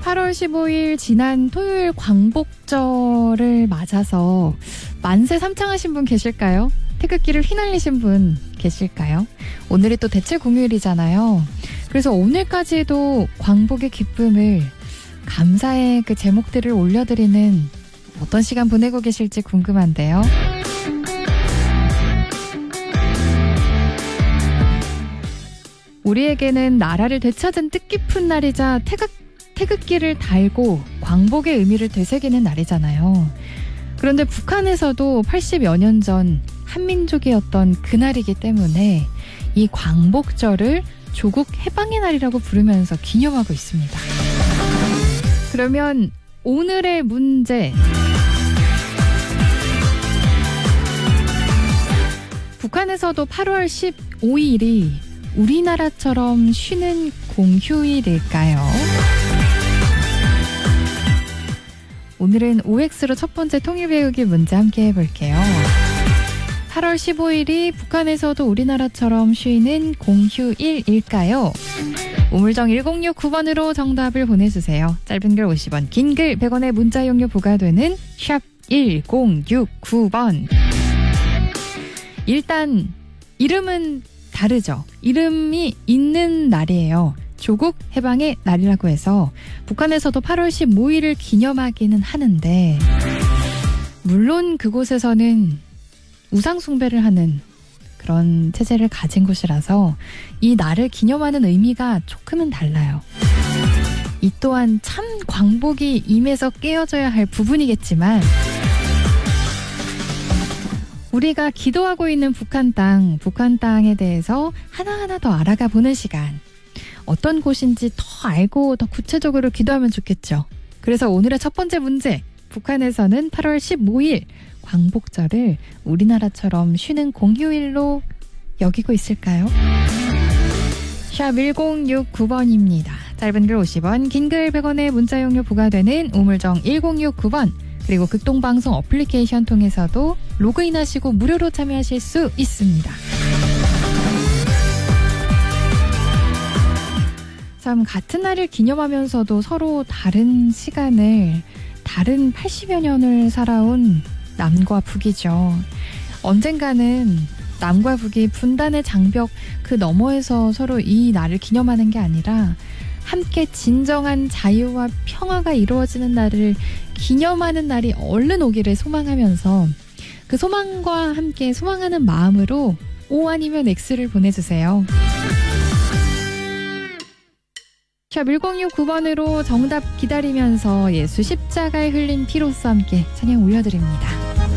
8월 15일 지난 토요일 광복절을 맞아서 만세 삼창하신 분 계실까요? 태극기를 휘날리신 분 계실까요? 오늘이 또 대체 공휴일이잖아요. 그래서 오늘까지도 광복의 기쁨을, 감사의 그 제목들을 올려드리는 어떤 시간 보내고 계실지 궁금한데요. 우리에게는 나라를 되찾은 뜻깊은 날이자 태극기를 달고 광복의 의미를 되새기는 날이잖아요. 그런데 북한에서도 80여 년 전 한민족이었던 그날이기 때문에 이 광복절을 조국 해방의 날이라고 부르면서 기념하고 있습니다. 그러면 오늘의 문제, 북한에서도 8월 15일이 우리나라처럼 쉬는 공휴일일까요? 오늘은 OX로 첫 번째 통일 배우기 문제 함께 해볼게요. 8월 15일이 북한에서도 우리나라처럼 쉬는 공휴일일까요? 우물정 1069번으로 정답을 보내주세요. 짧은 글 50원, 긴 글 100원의 문자 이용료 부과되는 샵 1069번. 일단 이름은 다르죠. 이름이 있는 날이에요. 조국 해방의 날이라고 해서 북한에서도 8월 15일을 기념하기는 하는데, 물론 그곳에서는 우상 숭배를 하는 그런 체제를 가진 곳이라서 이 날을 기념하는 의미가 조금은 달라요. 이 또한 참 광복이 임해서 깨어져야 할 부분이겠지만, 우리가 기도하고 있는 북한 땅에 대해서 하나하나 더 알아가 보는 시간, 어떤 곳인지 더 알고 더 구체적으로 기도하면 좋겠죠. 그래서 오늘의 첫 번째 문제, 북한에서는 8월 15일 광복절을 우리나라처럼 쉬는 공휴일로 여기고 있을까요? 샵 1069번입니다. 짧은 글 50원, 긴 글 100원의 문자 용료 부과되는 우물정 1069번, 그리고 극동방송 어플리케이션 통해서도 로그인하시고 무료로 참여하실 수 있습니다. 참, 같은 날을 기념하면서도 서로 다른 시간을, 다른 80여 년을 살아온 남과 북이죠. 언젠가는 남과 북이 분단의 장벽 그 너머에서 서로 이 날을 기념하는 게 아니라 함께 진정한 자유와 평화가 이루어지는 날을 기념하는 날이 얼른 오기를 소망하면서, 그 소망과 함께 소망하는 마음으로 O 아니면 X를 보내주세요. 샵 1069번으로 정답 기다리면서 예수 십자가에 흘린 피로써 함께 찬양 올려드립니다.